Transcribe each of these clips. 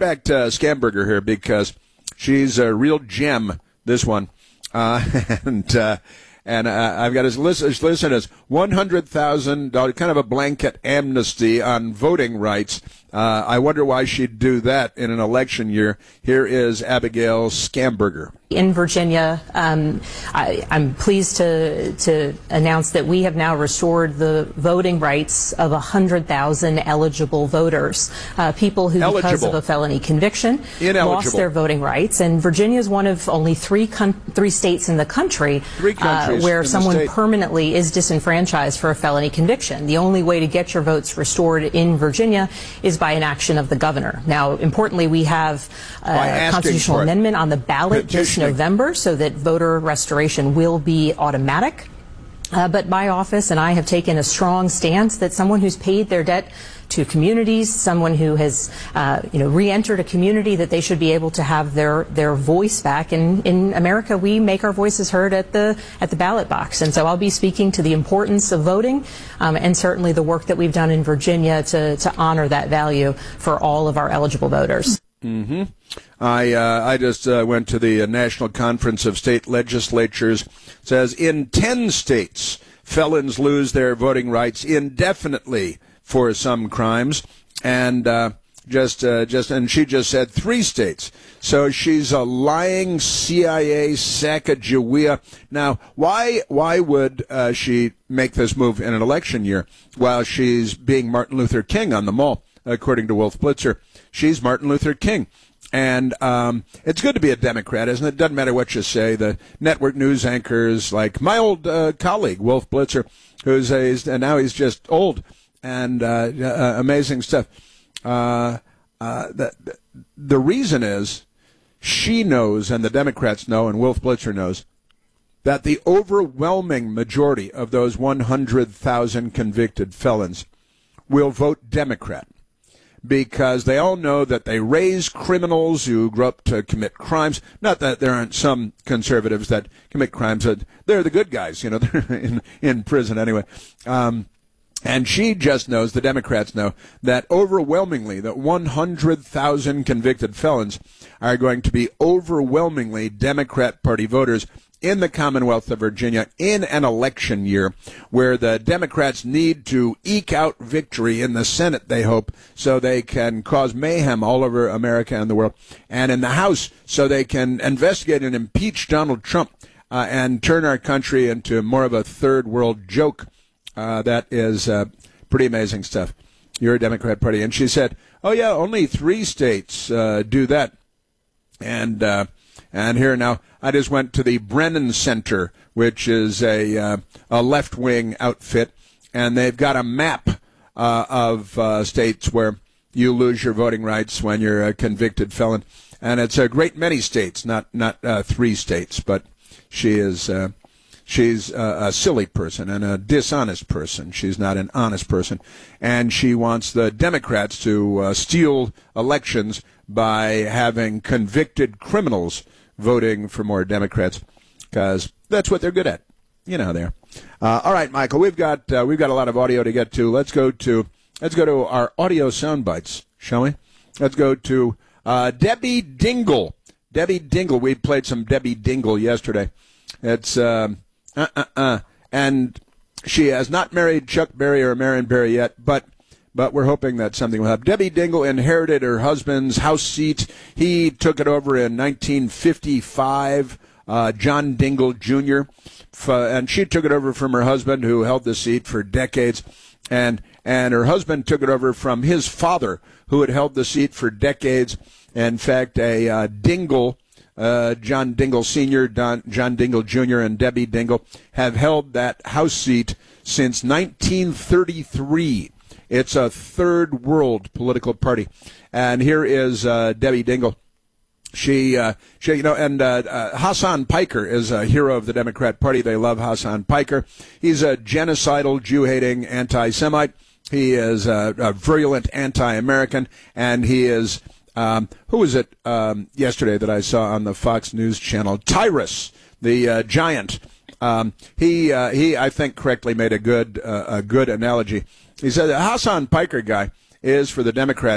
back to Scamberger here because she's a real gem, this one. And I've got his listen as $100,000, kind of a blanket amnesty on voting rights. I wonder why she'd do that in an election year. Here is Abigail Scamberger. In Virginia, I'm pleased to announce that we have now restored the voting rights of 100,000 eligible voters, people who, because of a felony conviction, lost their voting rights. And Virginia is one of only three states in the country where someone permanently is disenfranchised for a felony conviction. The only way to get your votes restored in Virginia is by an action of the governor. Now, importantly, we have a constitutional amendment on the ballot this November so that voter restoration will be automatic. But my office and I have taken a strong stance that someone who's paid their debt to communities, someone who has re-entered a community, that they should be able to have their voice back. And in America, we make our voices heard at the ballot box. And so I'll be speaking to the importance of voting and certainly the work that we've done in Virginia to honor that value for all of our eligible voters. Mm-hmm. I just went to the National Conference of State Legislatures. It says in 10 states, felons lose their voting rights indefinitely for some crimes, and and she just said 3 states. So she's a lying CIA Sacagawea. Now, why would she make this move in an election year while she's being Martin Luther King on the Mall? According to Wolf Blitzer, she's Martin Luther King. And it's good to be a Democrat, isn't it? Doesn't matter what you say. The network news anchors, like my old colleague, Wolf Blitzer, and now he's just old, and amazing stuff. The reason is she knows, and the Democrats know, and Wolf Blitzer knows, that the overwhelming majority of those 100,000 convicted felons will vote Democrat, because they all know that they raise criminals who grow up to commit crimes. Not that there aren't some conservatives that commit crimes. They're the good guys, they're in prison anyway. And she just knows, the Democrats know, that overwhelmingly, that 100,000 convicted felons are going to be overwhelmingly Democrat Party voters in the Commonwealth of Virginia in an election year where the Democrats need to eke out victory in the Senate, they hope, so they can cause mayhem all over America and the world, and in the House so they can investigate and impeach Donald Trump and turn our country into more of a third world joke. That is pretty amazing stuff. You're a Democrat Party. And she said, oh, yeah, only 3 states do that. And here now, I just went to the Brennan Center, which is a left-wing outfit, and they've got a map of states where you lose your voting rights when you're a convicted felon. And it's a great many states, not 3 states, but she's a silly person and a dishonest person. She's not an honest person. And she wants the Democrats to steal elections by having convicted criminals voting for more Democrats, because that's what they're good at. You know how they are. All right, Michael, we've got a lot of audio to get to. Let's go to our audio sound bites, shall we? Let's go to Debbie Dingle. Debbie Dingle. We played some Debbie Dingle yesterday. It's and she has not married Chuck Berry or Marion Berry yet, but we're hoping that something will happen. Debbie Dingle inherited her husband's House seat. He took it over in 1955, John Dingle Jr., and she took it over from her husband, who held the seat for decades, and her husband took it over from his father, who had held the seat for decades. In fact, a Dingle, John Dingle Sr., John Dingle Jr., and Debbie Dingle have held that House seat since 1933. It's a third world political party. And here is Debbie Dingle. She Hassan Piker is a hero of the Democrat Party. They love Hassan Piker. He's a genocidal, Jew-hating anti-Semite. He is a virulent anti-American, and he is who was it yesterday that I saw on the Fox News channel? Tyrus, the giant. He I think correctly made a good analogy. He said the Hassan Piker guy is, for the Democrats,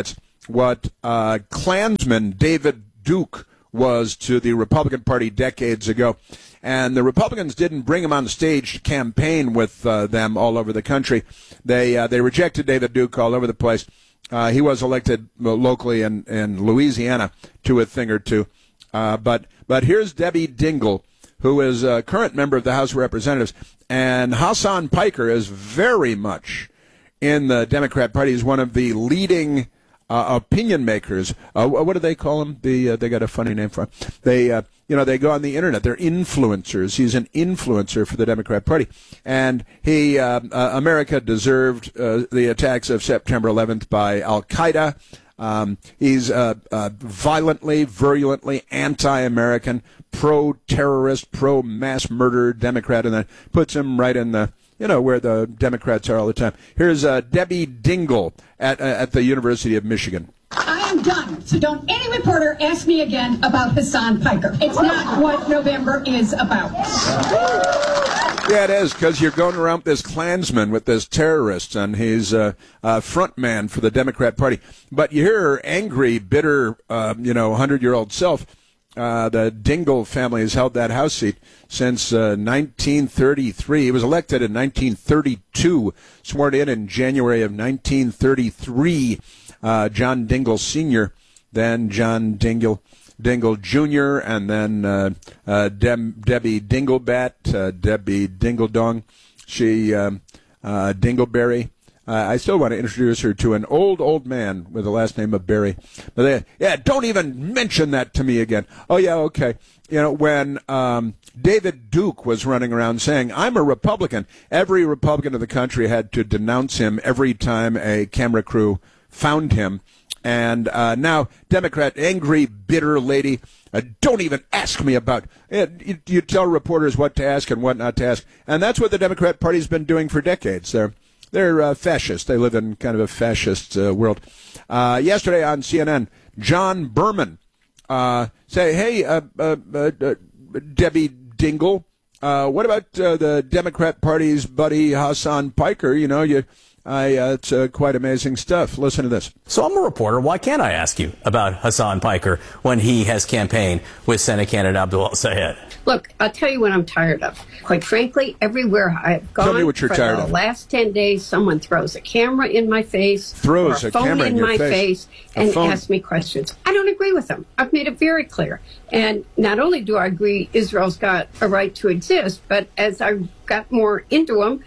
what Klansman David Duke was to the Republican Party decades ago. And the Republicans didn't bring him on the stage to campaign with them all over the country. They rejected David Duke all over the place. He was elected locally in Louisiana to a thing or two. But here's Debbie Dingell, who is a current member of the House of Representatives. And Hasan Piker is very much in the Democrat Party. He's one of the leading opinion makers. What do they call them? They got a funny name for him. They go on the internet. They're influencers. He's an influencer for the Democrat Party, and America deserved the attacks of September 11th by Al Qaeda. He's violently, virulently anti-American, pro-terrorist, pro-mass murder Democrat, and that puts him right in the where the Democrats are all the time. Here's Debbie Dingell at the University of Michigan. I am done. So don't any reporter ask me again about Hasan Piker. It's not what November is about. Yeah, it is, because you're going around with this Klansman, with this terrorist, and he's a front man for the Democrat Party. But you hear her angry, bitter, 100-year-old self. The Dingell family has held that House seat since 1933. He was elected in 1932, sworn in January of 1933. John Dingell Sr., then John Dingell Jr., and then Debbie Dinglebat, Debbie Dingledong, she Dingleberry. I still want to introduce her to an old man with the last name of Berry. But don't even mention that to me again. Oh, yeah, okay. When David Duke was running around saying, I'm a Republican, every Republican in the country had to denounce him every time a camera crew found him. And now, Democrat, angry, bitter lady, don't even ask me about it. You tell reporters what to ask and what not to ask. And that's what the Democrat Party's been doing for decades. They're fascist. They live in kind of a fascist world. Yesterday on CNN, John Berman say, hey, Debbie Dingell, what about the Democrat Party's buddy Hasan Piker? It's quite amazing stuff. Listen to this. So I'm a reporter. Why can't I ask you about Hasan Piker when he has campaigned with Senate candidate Abdul El-Sayed? Look, I'll tell you what I'm tired of. Quite frankly, everywhere I've gone for the last 10 days, someone throws a camera in my face, throws a phone in my face, and asks me questions. I don't agree with them. I've made it very clear. And not only do I agree Israel's got a right to exist, but as I got more into him,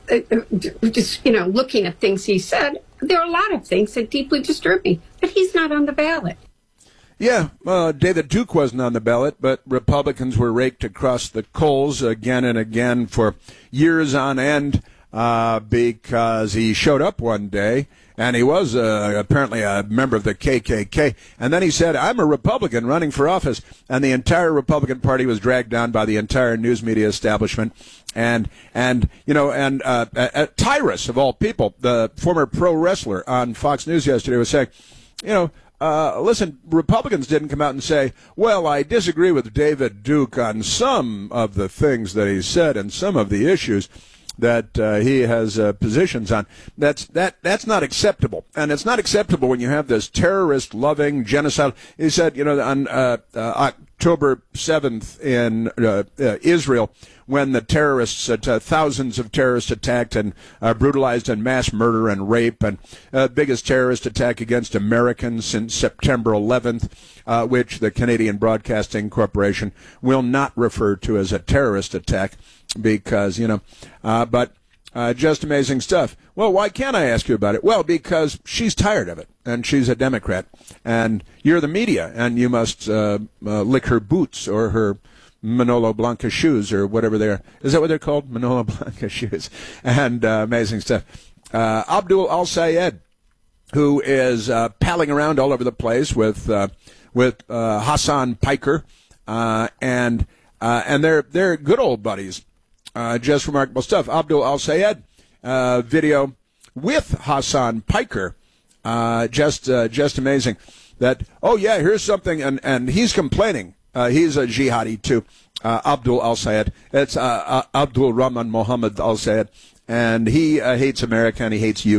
just looking at things he said, there are a lot of things that deeply disturb me. But he's not on the ballot. Yeah, David Duke wasn't on the ballot, but Republicans were raked across the coals again and again for years on end because he showed up one day, and he was apparently a member of the KKK, and then he said, I'm a Republican running for office, and the entire Republican Party was dragged down by the entire news media establishment. And Tyrus, of all people, the former pro wrestler on Fox News yesterday, was saying, listen, Republicans didn't come out and say, well, I disagree with David Duke on some of the things that he said and some of the issues that he has positions on. That's not acceptable. And it's not acceptable when you have this terrorist-loving genocide. He said, on October 7th in Israel, when the terrorists, thousands of terrorists attacked and brutalized and mass murder and rape, and biggest terrorist attack against Americans since September 11th, which the Canadian Broadcasting Corporation will not refer to as a terrorist attack because, but just amazing stuff. Well, why can't I ask you about it? Well, because she's tired of it, and she's a Democrat, and you're the media, and you must lick her boots or her Manolo Blanca shoes or whatever they are. Is that what they're called? Manolo Blanca shoes. And amazing stuff. Abdul El-Sayed, who is palling around all over the place with Hasan Piker, and they're good old buddies. Just remarkable stuff. Abdul El-Sayed video with Hasan Piker. Just amazing. That, oh yeah, here's something, and he's complaining. He's a jihadi too, Abdul El-Sayed. It's Abdul Rahman Mohammed El-Sayed, and he hates America and he hates you.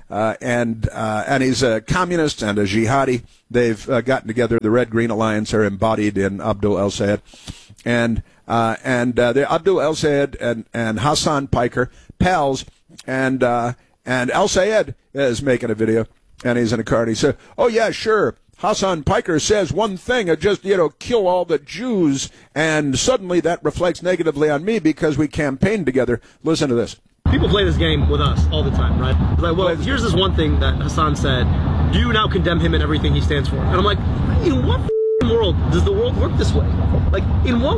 and he's a communist and a jihadi. They've gotten together. The Red Green Alliance are embodied in Abdul El-Sayed, and the Abdul El-Sayed and Hassan Piker pals, and El-Sayed is making a video, and he's in a car, and he said, "Oh yeah, sure. Hassan Piker says one thing, just, kill all the Jews, and suddenly that reflects negatively on me because we campaigned together." Listen to this. People play this game with us all the time, right? It's like, well, here's this one thing that Hassan said. Do you now condemn him and everything he stands for? And I'm like, in what world does the world work this way? Like, in what